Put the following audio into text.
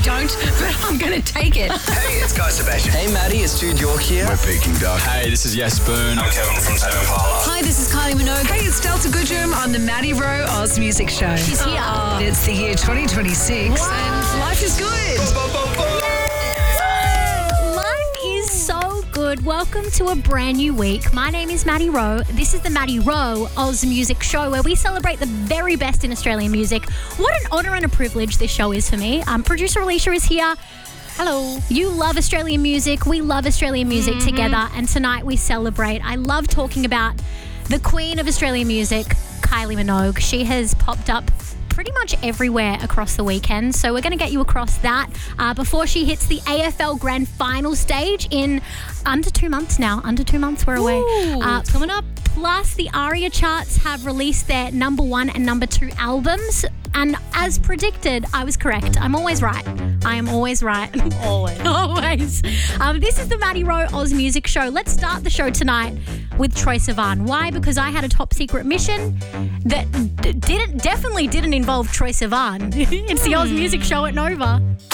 don't, but I'm going to take it. Hey, it's Guy Sebastian. Hey, Maddie, it's Jude York here. We're Peking Duck. Hey, this is Yes Boone. I'm Kevin from Tame Impala. Hi, this is Kylie Minogue. Hey, it's Delta Goodrum on the Maddie Rowe Oz Music Show. She's here. It's the year 2026 and life is good. Life is so good. Welcome to a brand new week. My name is Maddie Rowe. This is the Maddie Rowe Oz Music Show, where we celebrate the very best in Australian music. What an honour and a privilege this show is for me. Producer Alicia is here. Hello. You love Australian music. We love Australian music together. And tonight we celebrate. I love talking about the queen of Australian music, Kylie Minogue. She has popped up pretty much everywhere across the weekend. So we're going to get you across that before she hits the AFL Grand Final stage in under 2 months now. Under 2 months, we're away. Coming up. Plus, the ARIA charts have released their number 1 and number 2 albums. And as predicted, I was correct. I'm always right. I am always right. Always. Always. This is the Maddie Rowe Oz Music Show. Let's start the show tonight with Troye Sivan. Why? Because I had a top secret mission that definitely didn't involve Troye Sivan. It's the Oz Music Show at Nova.